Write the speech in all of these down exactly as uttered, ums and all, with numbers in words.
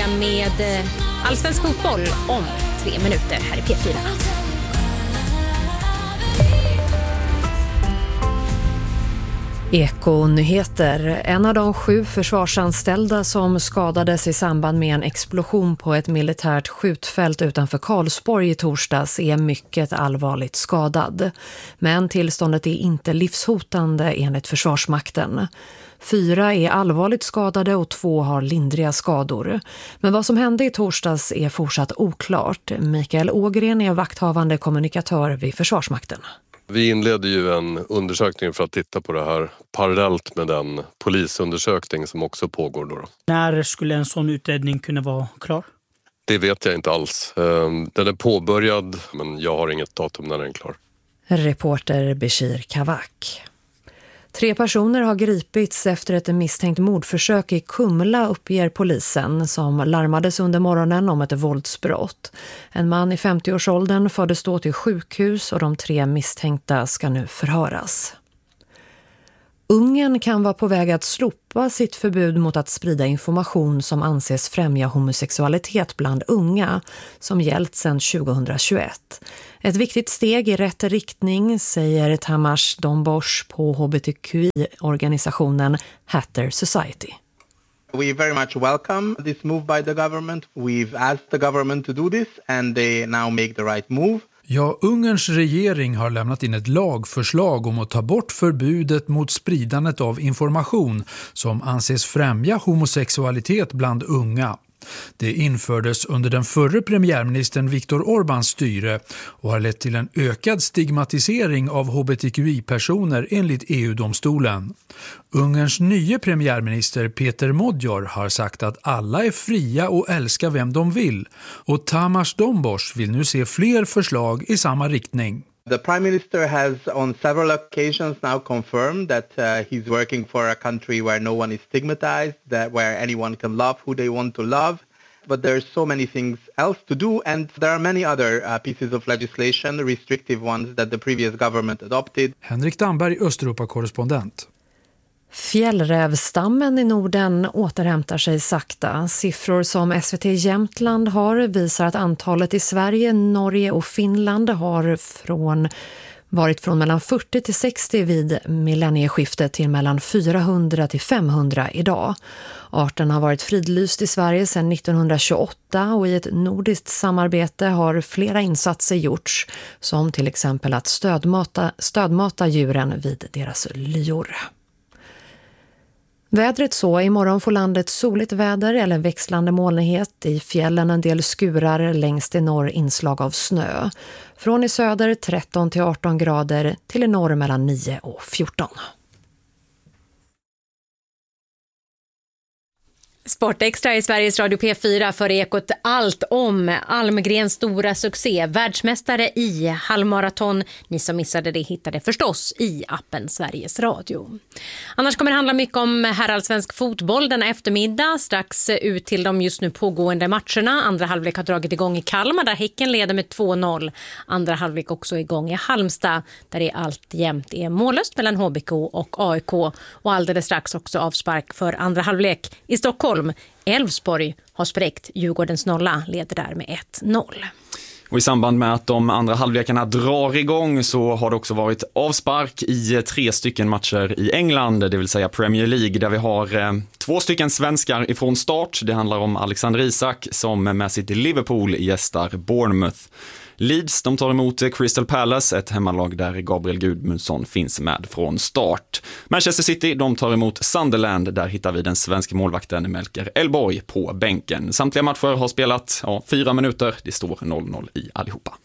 tillbaka med allsvensk fotboll om tre minuter här i P fyra. Ekonyheter. En av de sju försvarsanställda som skadades i samband med en explosion på ett militärt skjutfält utanför Karlsborg i torsdags är mycket allvarligt skadad. Men tillståndet är inte livshotande enligt Försvarsmakten. Fyra är allvarligt skadade och två har lindriga skador. Men vad som hände i torsdags är fortsatt oklart. Mikael Ågren är vakthavande kommunikatör vid Försvarsmakten. Vi inledde ju en undersökning för att titta på det här parallellt med den polisundersökning som också pågår då. När skulle en sån utredning kunna vara klar? Det vet jag inte alls. Den är påbörjad, men jag har inget datum när den är klar. Reporter Bashir Kavak. Tre personer har gripits efter ett misstänkt mordförsök i Kumla, uppger polisen, som larmades under morgonen om ett våldsbrott. En man i femtioårsåldern fördes då till sjukhus och de tre misstänkta ska nu förhöras. Ungern kan vara på väg att slopa sitt förbud mot att sprida information som anses främja homosexualitet bland unga, som gällt sedan tjugohundratjugoett. Ett viktigt steg i rätt riktning, säger Tamas Dombosch på H B T Q I-organisationen Hatter Society. We very much welcome this move by the government. We've asked the government to do this and they now make the right move. Ja, Ungerns regering har lämnat in ett lagförslag om att ta bort förbudet mot spridandet av information som anses främja homosexualitet bland unga. Det infördes under den förre premiärministern Viktor Orbáns styre och har lett till en ökad stigmatisering av H B T Q I-personer enligt E U-domstolen. Ungerns nya premiärminister Peter Modjor har sagt att alla är fria och älskar vem de vill, och Tamas Dombosch vill nu se fler förslag i samma riktning. The Prime Minister has on several occasions now confirmed that uh, he's working for a country where no one is stigmatized, that where anyone can love who they want to love. But there's so many things else to do, and there are many other uh, pieces of legislation, restrictive ones, that the previous government adopted. Henrik Damberg, Östeuropa-korrespondent. Fjällrävstammen i Norden återhämtar sig sakta. Siffror som S V T Jämtland har visar att antalet i Sverige, Norge och Finland har från, varit från mellan fyrtio till sextio vid millennieskiftet till mellan fyrahundra till femhundra idag. Arten har varit fridlyst i Sverige sedan nittonhundratjugoåtta och i ett nordiskt samarbete har flera insatser gjorts, som till exempel att stödmata, stödmata djuren vid deras lyor. Vädret så, imorgon får landet soligt väder eller växlande molnighet, i fjällen en del skurar, längst i norr inslag av snö. Från i söder tretton till arton grader, till i norr mellan nio och fjorton. Sportextra i Sveriges Radio P fyra för Ekot allt om Almgrens stora succé, världsmästare i halvmaraton. Ni som missade det hittade förstås i appen Sveriges Radio. Annars kommer det handla mycket om herrallsvensk fotboll denna eftermiddag. Strax ut till de just nu pågående matcherna. Andra halvlek har dragit igång i Kalmar där Häcken leder med två noll. Andra halvlek också igång i Halmstad där det allt jämnt är mållöst mellan H B K och A I K. Och alldeles strax också avspark för andra halvlek i Stockholm. Elfsborg har spräckt Djurgårdens nolla, leder där med ett noll. Och i samband med att de andra halvlekarna drar igång så har det också varit avspark i tre stycken matcher i England, det vill säga Premier League, där vi har eh, två stycken svenskar ifrån start. Det handlar om Alexander Isak som med sitt Liverpool gästar Bournemouth. Leeds, de tar emot Crystal Palace, ett hemmalag där Gabriel Gudmundsson finns med från start. Manchester City, de tar emot Sunderland, där hittar vi den svenska målvakten Melker Elborg på bänken. Samtliga matcher har spelat ja, fyra minuter, det står noll noll i allihopa.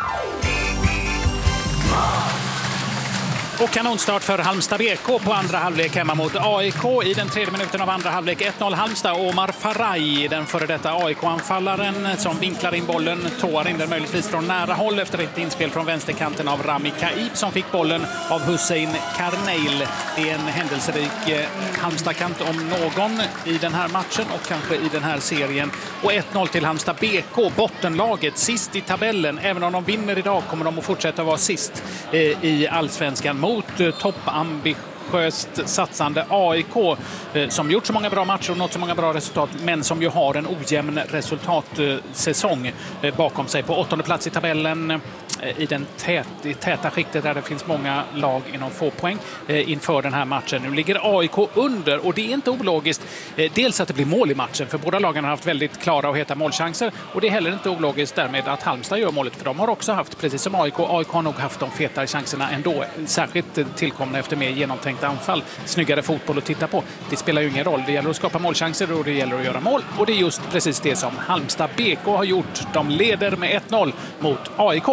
Och kanonstart för Halmstad B K på andra halvlek hemma mot A I K i den tredje minuten av andra halvlek. ett noll Halmstad. Omar Faraj, den före detta A I K-anfallaren som vinklar in bollen, tåar in den möjligtvis från nära håll efter ett inspel från vänsterkanten av Rami Kaib som fick bollen av Hussein Karneil. Det är en händelserik Halmstad-kant om någon i den här matchen och kanske i den här serien. Och ett noll till Halmstad B K, bottenlaget, sist i tabellen. Även om de vinner idag kommer de att fortsätta vara sist i allsvenskan mot toppambition ambitiöst satsande A I K som gjort så många bra matcher och nått så många bra resultat, men som ju har en ojämn resultatsäsong bakom sig. På åttonde plats i tabellen i den tät, i täta skiktet där det finns många lag inom få poäng inför den här matchen. Nu ligger A I K under, och det är inte ologiskt. Dels att det blir mål i matchen, för båda lagen har haft väldigt klara och heta målchanser, och det är heller inte ologiskt därmed att Halmstad gör målet, för de har också haft, precis som A I K, A I K har nog haft de fetare chanserna ändå, särskilt tillkomna efter mer genomtänkta anfall. Snyggare fotboll att titta på. Det spelar ju ingen roll. Det gäller att skapa målchanser och det gäller att göra mål, och det är just precis det som Halmstad B K har gjort. De leder med ett noll mot A I K.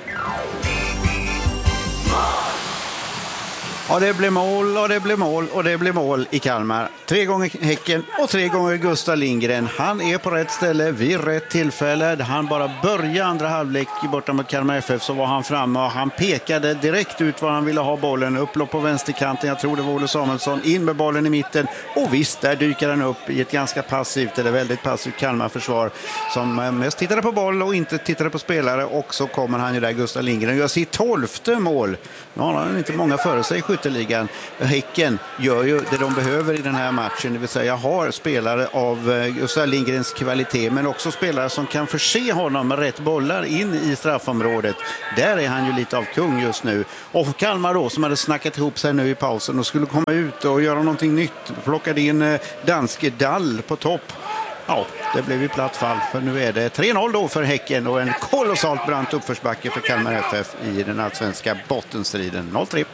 Och det blir mål och det blir mål och det blir mål i Kalmar. Tre gånger Häcken och tre gånger Gustav Lindgren. Han är på rätt ställe vid rätt tillfälle. Han bara började andra halvlek borta mot Kalmar F F, så var han framme och han pekade direkt ut var han ville ha bollen. Upplopp på vänsterkanten, jag tror det var Olle Samuelsson, in med bollen i mitten. Och visst, där dyker han upp i ett ganska passivt, eller väldigt passivt Kalmar-försvar som mest tittade på boll och inte tittade på spelare. Och så kommer han ju där, Gustav Lindgren, och gör sitt tolfte mål. Nu har han inte många före sig i skytteligan. Häcken gör ju det de behöver i den här matchen, det vill säga har spelare av Gustav Lindgrens kvalitet, men också spelare som kan förse honom med rätt bollar in i straffområdet. Där är han ju lite av kung just nu. Och Kalmar då, som hade snackat ihop sig nu i pausen och skulle komma ut och göra någonting nytt, plockade in danske Dall på topp. Ja, det blev ju platt fall, för nu är det tre noll då för Häcken och en kolossalt brant uppförsbacke för Kalmar F F i den allsvenska bottenstriden. noll tre.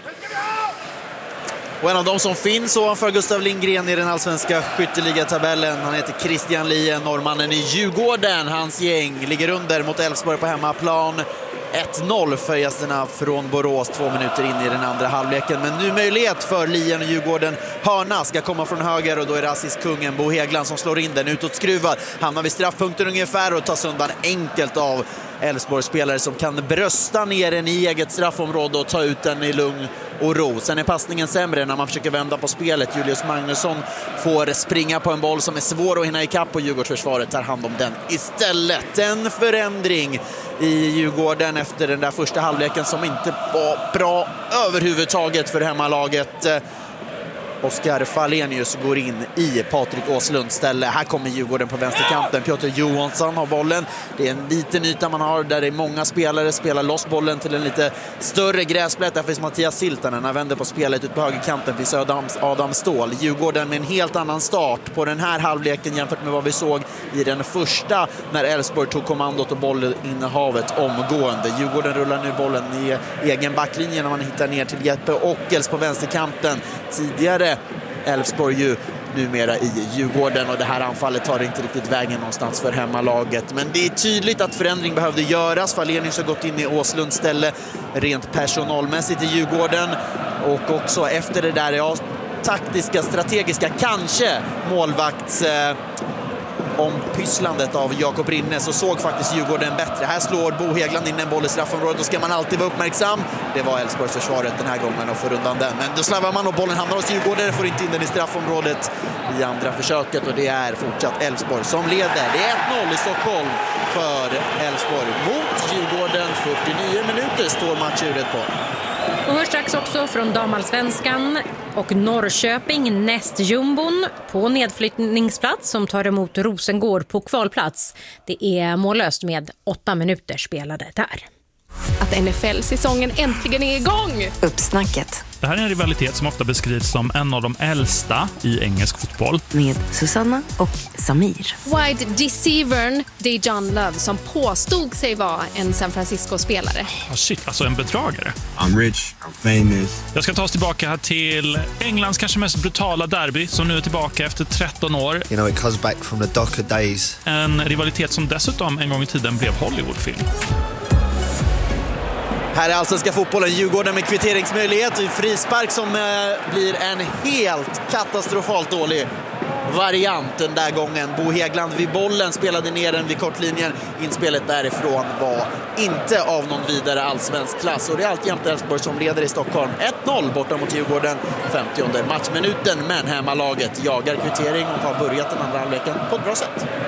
Och en av dem som finns ovanför Gustav Lindgren i den allsvenska skytteligatabellen, han heter Christian Lien, norrmannen i Djurgården. Hans gäng ligger under mot Elfsborg på hemmaplan. ett noll för gästerna från Borås två minuter in i den andra halvleken. Men nu möjlighet för Lien och Djurgården. Hörna ska komma från höger och då är det assistkungen Bo Hägglund som slår in den utåt skruvad. Hamnar vid straffpunkten ungefär och tas undan enkelt av Elfsborgs spelare som kan brösta ner den i eget straffområde och ta ut den i lugn och ro. Sen är passningen sämre när man försöker vända på spelet. Julius Magnusson får springa på en boll som är svår att hinna ikapp och Djurgårdsförsvaret tar hand om den istället. En förändring i Djurgården efter den där första halvleken som inte var bra överhuvudtaget för hemmalaget. Oskar Falenius går in i Patrik Åslunds ställe. Här kommer Djurgården på vänsterkanten. Piotr Johansson har bollen. Det är en liten yta man har där det är många spelare. Spelar loss bollen till en lite större gräsplätt. Där finns Mattias Siltanen. Han vänder på spelet ut på högerkanten. Finns Adam, Adam Ståhl. Djurgården med en helt annan start på den här halvleken jämfört med vad vi såg i den första när Elfsborg tog kommandot och bollinnehavet omgående. Djurgården rullar nu bollen i egen backlinje när man hittar ner till Jeppe Ockels på vänsterkanten. Tidigare Elfsborg ju numera i Djurgården, och det här anfallet tar inte riktigt vägen någonstans för hemmalaget. Men det är tydligt att förändring behövde göras. Falenius har gått in i Åslunds ställe rent personalmässigt i Djurgården, och också efter det där ja, taktiska, strategiska, kanske målvakts eh, om pysslandet av Jakob Rinne, så såg faktiskt Djurgården bättre. Här slår Bo Hägglund in en boll i straffområdet, då ska man alltid vara uppmärksam. Det var Elfsborgs försvaret den här gången och får undan den. Men då slarvar man och bollen hamnar hos Djurgården, får inte in den i straffområdet i andra försöket, och det är fortsatt Elfsborg som leder. Det är ett noll i Stockholm för Elfsborg mot Djurgården. fyrtionio minuter står matchuret på. Och hörs strax också från damallsvenskan och Norrköping, nästjumbon på nedflyttningsplats som tar emot Rosengård på kvalplats. Det är mållöst med åtta minuter spelade där. Att N F L-säsongen äntligen är igång! Uppsnacket. Det här är en rivalitet som ofta beskrivs som en av de äldsta i engelsk fotboll. Med Susanna och Samir. Wide Deceivern, det är John Love som påstod sig vara en San Francisco-spelare. Oh, shit, alltså en bedragare. I'm rich, I'm famous. Jag ska ta oss tillbaka till Englands kanske mest brutala derby som nu är tillbaka efter tretton år. You know, it comes back from the darker days. En rivalitet som dessutom en gång i tiden blev Hollywoodfilm. Här är allsvenska fotbollen, Djurgården med kvitteringsmöjlighet. Frispark som eh, blir en helt katastrofalt dålig variant den där gången. Bo Hägglund vid bollen spelade ner den vid kortlinjen. Inspelet därifrån var inte av någon vidare allsvensk klass. Och det är alltjämt Elfsborg som leder i Stockholm. ett noll borta mot Djurgården, femtionde matchminuten. Men hemmalaget jagar kvittering och har börjat den andra halvleken på ett bra sätt.